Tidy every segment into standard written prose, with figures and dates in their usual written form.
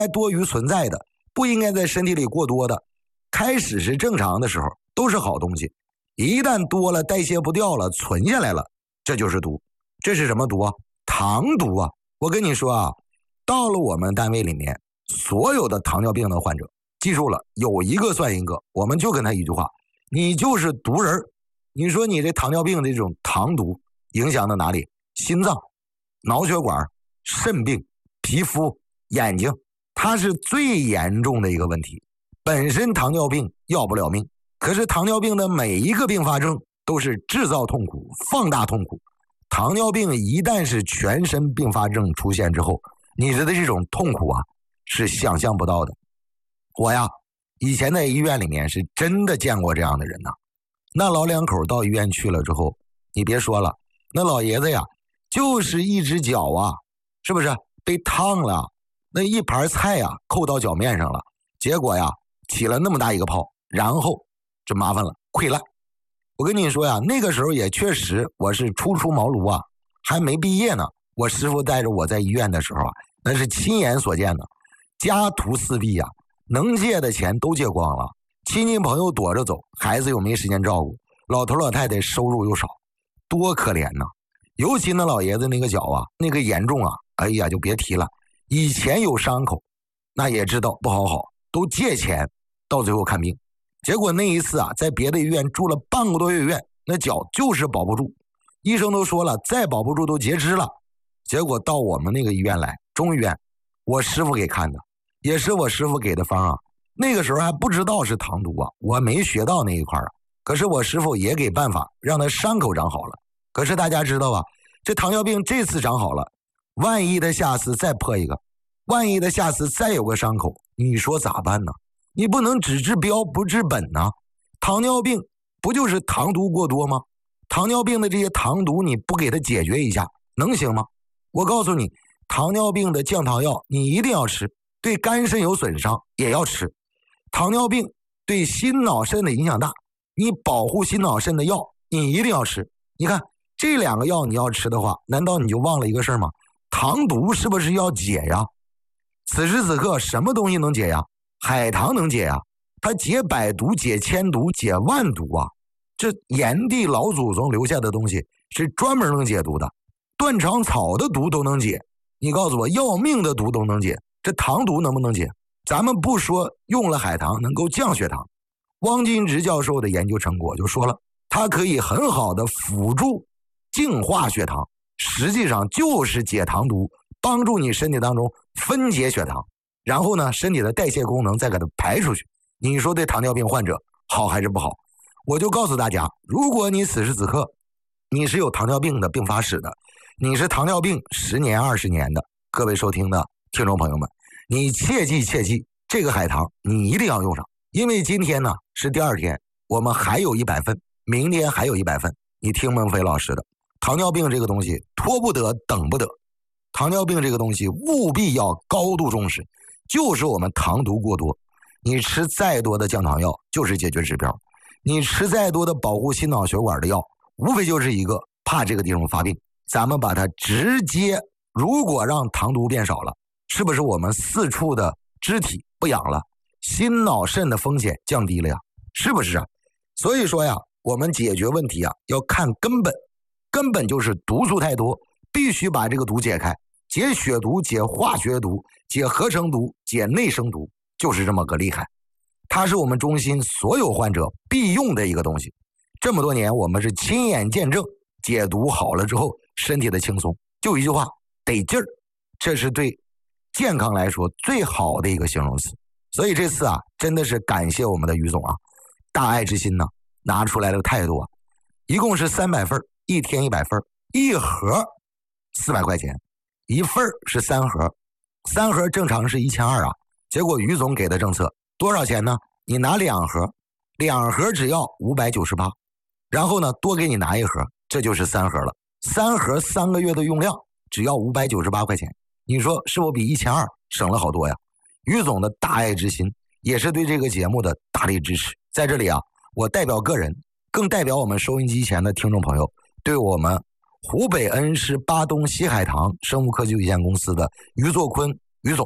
多余存在的，不应该在身体里过多的。开始是正常的时候，都是好东西，一旦多了，代谢不掉了，存下来了，这就是毒。这是什么毒啊？糖毒啊！我跟你说啊，到了我们单位里面，所有的糖尿病的患者，记住了，有一个算一个，我们就跟他一句话，你就是毒人。你说你这糖尿病的这种糖毒影响到哪里？心脏、脑血管、肾病、皮肤、眼睛，它是最严重的一个问题。本身糖尿病要不了命，可是糖尿病的每一个并发症都是制造痛苦、放大痛苦。糖尿病一旦是全身并发症出现之后，你的这种痛苦啊，是想象不到的。我呀，以前在医院里面是真的见过这样的人呐。那老两口到医院去了之后，你别说了，那老爷子呀，就是一只脚啊，是不是被烫了？那一盘菜呀，扣到脚面上了，结果呀，起了那么大一个泡，然后这麻烦了，溃烂。我跟你说呀，那个时候也确实我是初出茅庐啊，还没毕业呢。我师傅带着我在医院的时候啊，那是亲眼所见的，家徒四壁呀，能借的钱都借光了，亲戚朋友躲着走，孩子又没时间照顾，老头老太太收入又少，多可怜呐！尤其那老爷子那个脚啊，那个严重啊，哎呀就别提了。以前有伤口，那也知道不好，都借钱到最后看病。结果那一次啊，在别的医院住了半个多月院，那脚就是保不住，医生都说了，再保不住都截肢了。结果到我们那个医院来，中医院，我师傅给看的，也是我师傅给的方啊。那个时候还不知道是糖毒啊，我没学到那一块啊。可是我师傅也给办法让他伤口长好了。可是大家知道吧，这糖尿病这次长好了，万一他下次再破一个，万一他下次再有个伤口，你说咋办呢？你不能只治标不治本呐。糖尿病不就是糖毒过多吗？糖尿病的这些糖毒你不给它解决一下，能行吗？我告诉你，糖尿病的降糖药你一定要吃，对肝肾有损伤也要吃。糖尿病对心脑肾的影响大，你保护心脑肾的药你一定要吃。你看这两个药你要吃的话，难道你就忘了一个事儿吗？糖毒是不是要解呀？此时此刻什么东西能解呀？海棠能解呀，它解百毒、解千毒、解万毒啊！这炎帝老祖宗留下的东西是专门能解毒的，断肠草的毒都能解。你告诉我，要命的毒都能解，这糖毒能不能解？咱们不说用了海棠能够降血糖，汪金直教授的研究成果就说了，它可以很好的辅助净化血糖，实际上就是解糖毒，帮助你身体当中分解血糖。然后呢，身体的代谢功能再给它排出去。你说对糖尿病患者好还是不好？我就告诉大家，如果你此时此刻你是有糖尿病的并发史的，你是糖尿病10年20年的，各位收听的听众朋友们，你切记这个海棠你一定要用上。因为今天呢是第2天，我们还有100份，明天还有100份。你听孟非老师的，糖尿病这个东西拖不得等不得，糖尿病这个东西务必要高度重视，就是我们糖毒过多，你吃再多的降糖药就是解决指标，你吃再多的保护心脑血管的药，无非就是一个怕这个地方发病。咱们把它直接，如果让糖毒变少了，是不是我们4处的肢体不痒了，心脑肾的风险降低了呀？是不是啊？所以说呀，我们解决问题啊要看根本，根本就是毒素太多，必须把这个毒解开。解血毒、解化学毒、解合成毒、解内生毒，就是这么个厉害。它是我们中心所有患者必用的一个东西。这么多年，我们是亲眼见证解毒好了之后身体的轻松。就一句话，得劲儿，这是对健康来说最好的一个形容词。所以这次啊，真的是感谢我们的于总啊，大爱之心呢，拿出来的态度啊，一共是300份，一天100份，一盒400块钱。一份是3盒，3盒正常是1200啊。结果于总给的政策多少钱呢？你拿2盒，2盒只要598，然后呢多给你拿1盒，这就是3盒了。3盒3个月的用量只要598块钱，你说是否比1200省了好多呀？于总的大爱之心也是对这个节目的大力支持。在这里啊，我代表个人，更代表我们收音机前的听众朋友，对我们湖北恩施巴东西海棠生物科技有限公司的于作坤于总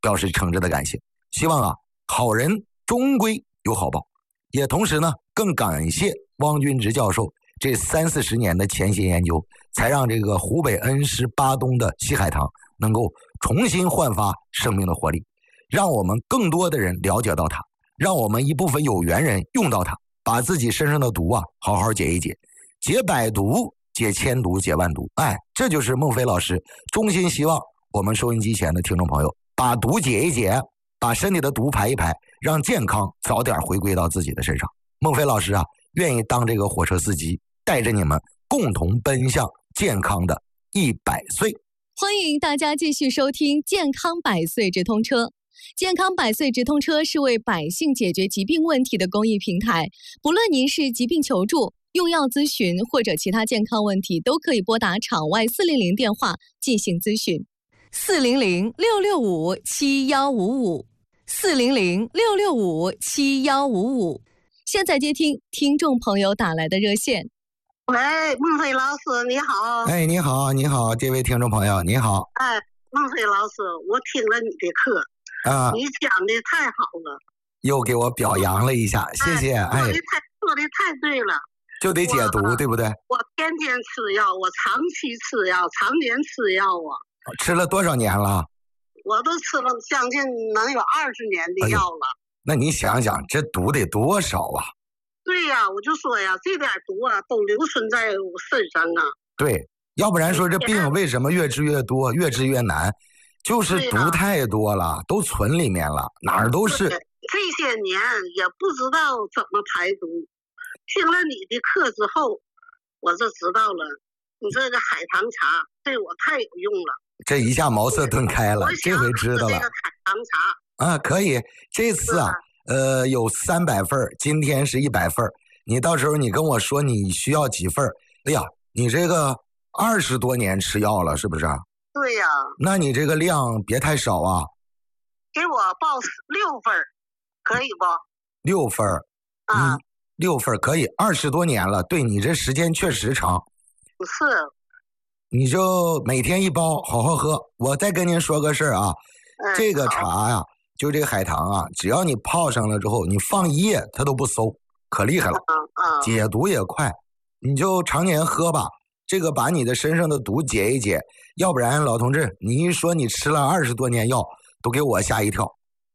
表示诚挚的感谢。希望啊，好人终归有好报。也同时呢，更感谢汪军直教授这30-40年的潜心研究，才让这个湖北恩施巴东的西海棠能够重新焕发生命的活力，让我们更多的人了解到它，让我们一部分有缘人用到它，把自己身上的毒啊好好解一解，解百毒，解千毒，解万毒。哎，这就是孟非老师衷心希望我们收音机前的听众朋友把毒解一解，把身体的毒排一排，让健康早点回归到自己的身上。孟非老师啊，愿意当这个火车司机，带着你们共同奔向健康的100岁。 欢迎大家继续收听健康百岁直通车。健康百岁直通车是为百姓解决疾病问题的公益平台，不论您是疾病求助、用药咨询或者其他健康问题，都可以拨打场外400电话进行咨询。400-665-7155，400-665-7155。现在接听听众朋友打来的热线。 喂，孟非老师你好。 哎，你好，你好，这位听众朋友你好。 哎，孟非老师，我听了你的课啊，你讲的太好了， 又给我表扬了一下，谢谢。哎， 说的太对了， 就得解毒，对不对？ 我天天吃药，我长期吃药，常年吃药啊。 吃了多少年了？ 我都吃了将近能有20年的药了。 那你想想，这毒得多少啊？ 对呀，我就说呀，这点毒啊，都留存在我身上啊。 对，要不然说这病为什么越治越多，越治越难？就是毒太多了，都存里面了，哪儿都是。 这些年也不知道怎么排毒，听了你的课之后，我就知道了。你这个海棠茶对我太有用了， 这一下茅塞顿开了，这回知道了。 这个海棠茶啊，可以。这次啊，有300份，今天是100份。你到时候你跟我说你需要几份？哎呀，你这个20多年吃药了，是不是？ 对呀。 那你这个量别太少啊。 给我报6份，可以不 ？6份啊，6份可以。20多年了，对你这时间确实长。 是。 你就每天1包，好好喝。我再跟您说个事儿啊，这个茶呀，就这个海棠啊，只要你泡上了之后，你放1夜它都不馊，可厉害了。解毒也快，你就常年喝吧。这个把你的身上的毒解一解，要不然老同志，你一说你吃了20多年药，都给我吓一跳。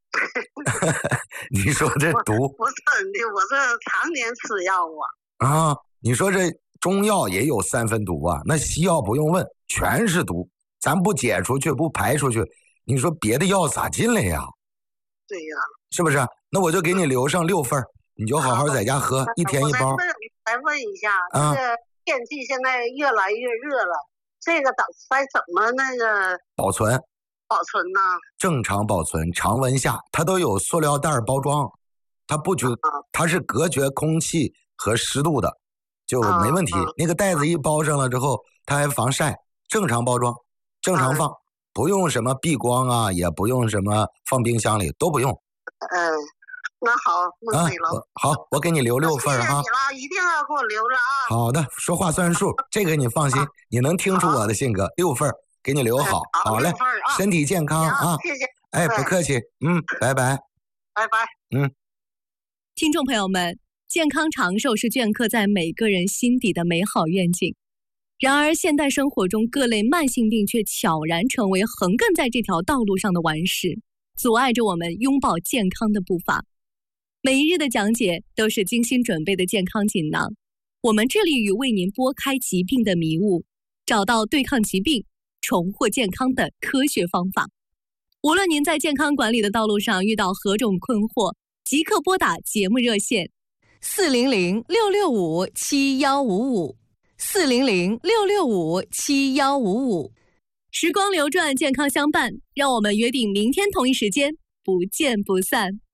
你说这毒？ 不是的，我这常年吃药啊。 啊，你说这中药也有3分毒啊，那西药不用问，全是毒。咱不解出去，不排出去，你说别的药咋进来呀？ 对呀， 是不是？那我就给你留上6份，你就好好在家喝，1天1包。 来问一下，这个天气现在越来越热了，这个该怎么那个保存呢？ 正常保存，常温下，它都有塑料袋包装，它是隔绝空气和湿度的，就没问题。那个袋子一包上了之后，它还防晒，正常包装，正常放，不用什么避光啊，也不用什么放冰箱里，都不用。 那好，孟非老师， 好，我给你留6份哈。 谢谢你了，一定要给我留着啊。 好的，说话算数，这个你放心，你能听出我的性格，6份给你留好。好嘞，身体健康啊！ 谢谢。 哎，不客气，拜拜。 拜拜。 听众朋友们，健康长寿是镌刻在每个人心底的美好愿景。然而，现代生活中各类慢性病却悄然成为横亘在这条道路上的顽石，阻碍着我们拥抱健康的步伐。每一日的讲解都是精心准备的健康锦囊，我们致力于为您拨开疾病的迷雾，找到对抗疾病、重获健康的科学方法。无论您在健康管理的道路上遇到何种困惑，即刻拨打节目热线400-665-7155，400-665-7155。时光流转，健康相伴，让我们约定明天同一时间不见不散。